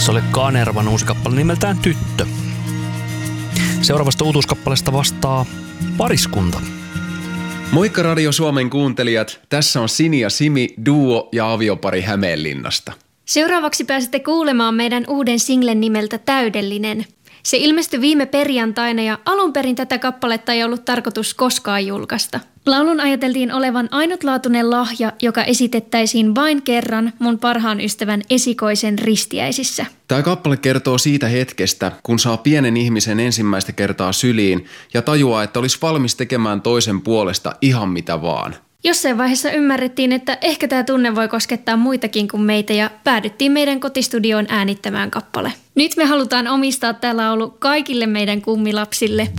Se oli Kanervan uusi kappale nimeltään Tyttö. Seuraavasta uutuuskappaleesta vastaa Pariskunta. Moikka Radio Suomen kuuntelijat, tässä on Sini ja Simi, duo ja aviopari Hämeenlinnasta. Seuraavaksi pääsette kuulemaan meidän uuden singlen nimeltä Täydellinen. Se ilmestyi viime perjantaina ja alun perin tätä kappaletta ei ollut tarkoitus koskaan julkaista. Laulun ajateltiin olevan ainutlaatuinen lahja, joka esitettäisiin vain kerran mun parhaan ystävän esikoisen ristiäisissä. Tämä kappale kertoo siitä hetkestä, kun saa pienen ihmisen ensimmäistä kertaa syliin ja tajuaa, että olisi valmis tekemään toisen puolesta ihan mitä vaan. Jossain vaiheessa ymmärrettiin, että ehkä tämä tunne voi koskettaa muitakin kuin meitä ja päädyttiin meidän kotistudioon äänittämään kappale. Nyt me halutaan omistaa tämä laulu kaikille meidän kummilapsille.